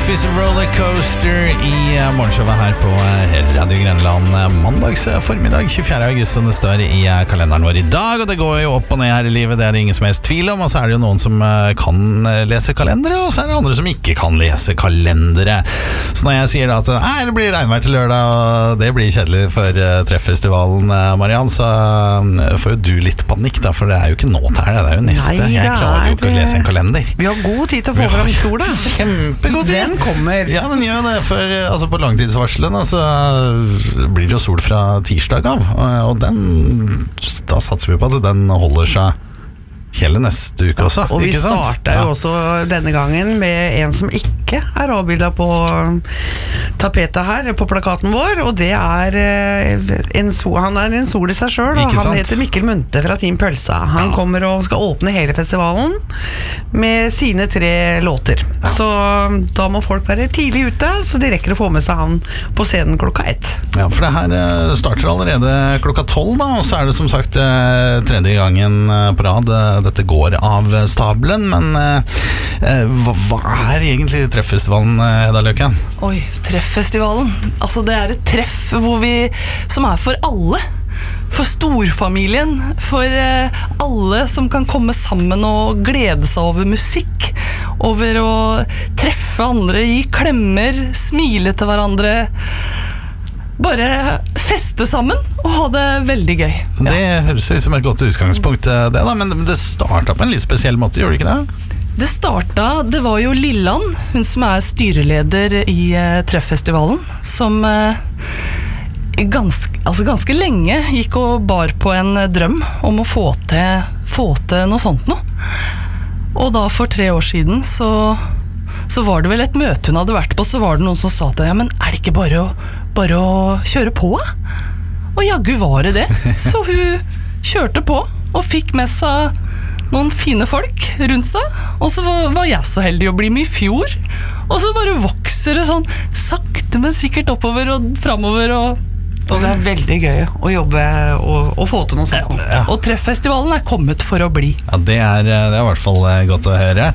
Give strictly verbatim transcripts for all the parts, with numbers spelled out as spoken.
Life is a rollercoaster i morgenshowet her på Radio Grenland mandags formiddag tjuefjerde august, som det står i kalenderen vår i dag. Og det går jo opp og ned her i livet, det er det ingen som helst tvil om. Og så er det jo noen som kan lese kalendere, og så er det andre som ikke kan lese kalendere. Så når jeg sier da at nei, det blir regnvær til lørdag, og det blir kjedelig for Treffestivalen, Mariann, så får jo du litt panikk da, for det er jo ikke nå til her, det er jo neste. Nei, jeg klarer jo ikke å lese en kalender. Vi har god tid til å få fram sola. Kjempegod tid. Den kommer. Ja, den gjør det, for altså, på langtidsvarslene så blir det jo sol fra tirsdag av, og den, da satser vi på at den holder seg hele neste uke også, og vi ikke sant? starter jo ja. også denne gangen med en som ikke er avbildet på tapetet her, på plakaten vår, og det er en sol, han er en sol i seg selv, og han heter Mikkel Munte fra Team Pølsa. Han ja. kommer og skal åpne hele festivalen med sine tre låter. Ja. Så da må folk være tidlig ute, så de rekker å få med seg han på scenen klokka ett. Ja, for det her starter allerede klokka tolv da, og så er det som sagt tredje gangen på rad dette går av stabelen, men eh, hva, hva er egentlig Treffestivalen, Hedda Løken? Oi, Treffestivalen. Altså det er et treff hvor vi, som er for alle. For storfamilien, for eh, alle som kan komme sammen og glede seg over musikk, over å treffe andre, gi klemmer, smile til hverandre, bare feste sammen og ha det veldig gøy. Ja. Det høres ut som et godt utgangspunkt, det da, men det startet på en litt spesiell måte, gjorde det ikke det? Det startet, det var jo Lilland, hun som er styreleder i uh, Treffestivalen, som uh, ganske, altså ganske lenge gikk og bar på en drøm om å få til, få til noe sånt nå. Og da for tre år siden så, så var det vel et møte hun hadde vært på, så var det noen som sa til ja, men er det ikke bare å bare å kjøre på? Og jaggu var det det. Så hun kjørte på og fikk med seg noen fine folk rundt seg. Og så var jeg så heldig å bli med i fjor. Og så bare vokser det sånn sakte, men sikkert oppover og fremover. Og, og det er veldig gøy å jobbe og, og få til noe sånt. Ja. Og Treffestivalen er kommet for å bli. Ja, det er, det er i hvert fall godt å høre.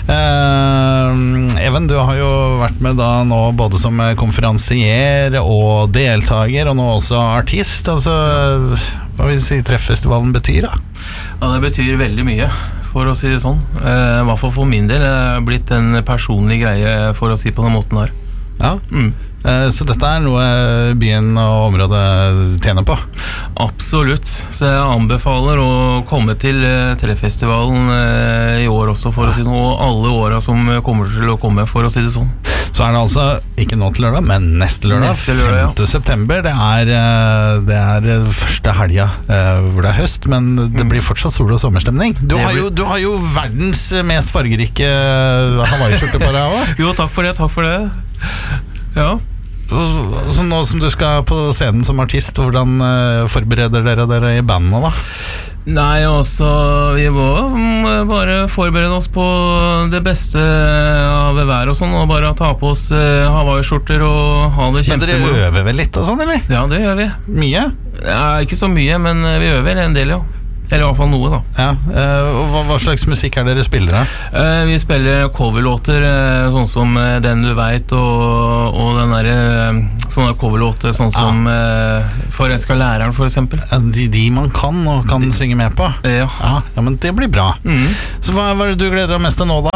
Uh, Even, du har jo vært med da nå både som konferansier og deltager, og nå også artist. Altså, hva vil du si Treffestivalen betyr da? Ja, det betyr veldig mye, for å si det sånn. Uh, I hvert fall for min del er det blitt en personlig greie, for å si på den måten her. Ja, mm. Så dette er noe byen og området tjener på? Absolutt, så jeg anbefaler å komme til Treffestivalen i år også, for å si noe, og alle årene som kommer til å komme, for å si det sånn. Så er det altså ikke nå til lørdag, men neste lørdag, neste lørdag femte september. Det er, det er første helga hvor det er høst, men det blir fortsatt sol- og sommerstemning. Du har jo, du har jo verdens mest fargerike Hawaii-skjorte på deg også. Jo, takk for det, takk for det. Ja. Så nå som du skal på scenen som artist, hvordan forbereder dere dere i bandene da? Nei, altså, vi må bare forberede oss på det beste av hver og sånn, og bare ta på oss Hawaii-skjorter og ha det kjempemoro. Men dere øver vel litt og sånn, eller? Ja, det gjør vi. Mye? Ja, ikke så mye, men vi øver en del, ja. Eller i hvert fall noe da. Ja, uh, hva, hva slags musikk er dere spiller da? Uh, vi spiller coverlåter, uh, sånn som uh, Den du vet, og, og den der uh, sånne coverlåter, sånn som uh, Forelska læreren, for eksempel. Ja, de, de man kan og kan de, synge med på? Ja. Ja. Ja, men det blir bra. Mm. Så hva, hva er det du gleder deg mest til nå da?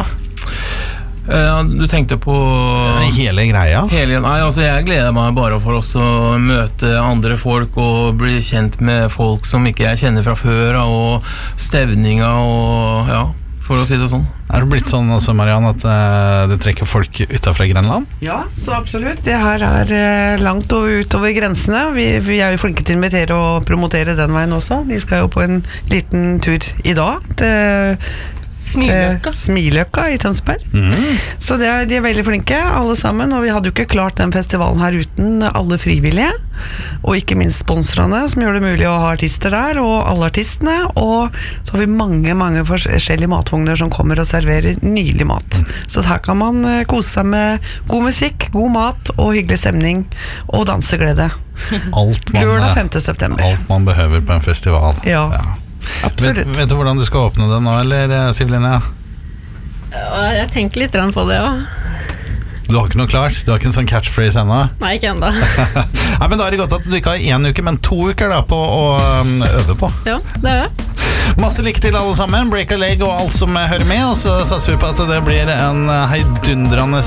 Uh, du tenkte på hele greia? Hele, nei, altså jeg gleder meg bare for oss å møte andre folk og bli kjent med folk som ikke jeg kjenner fra før, og stevninga og ja, for å si det sånn. Er det blitt sånn også, Mariann, at uh, det trekker folk utenfor Grenland? Ja, så absolutt. Det her er uh, langt over, utover grensene. Vi, vi er jo flinke til å invitere og promotere den veien også. Vi skal jo på en liten tur i dag til Smiløkka. Smiløkka i Tønsberg. Mm. Så det er, de er veldig flinke, alle sammen, og vi hadde jo ikke klart den festivalen her uten alle frivillige, og ikke minst sponsorene, som gjør det mulig å ha artister der, og alle artistene, og så har vi mange, mange forskjellige matvogner som kommer og serverer nylig mat. Så her kan man kose seg med god musikk, god mat, og hyggelig stemning, og danseglede. Alt man, lørdag femte september. Alt man behøver på en festival. Ja. Ja. Absolutt. Vet, vet du hvordan du skal åpne det nå, eller Siv Linja? Ja, jeg tenker litt på det, ja. Du har ikke noe klart? Du har ikke en sånn catchphrase ennå? Nei, ikke enda. Nei, men da er det godt at du ikke har en uke, men to uker da på å um, øve på. Ja, det er det. Masse lykke til alle sammen, break a leg og alt som hører med, og så satser vi på at det blir en heidundrende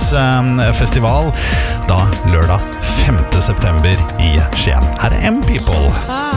festival da lørdag femte september i Skien. Her er M-People.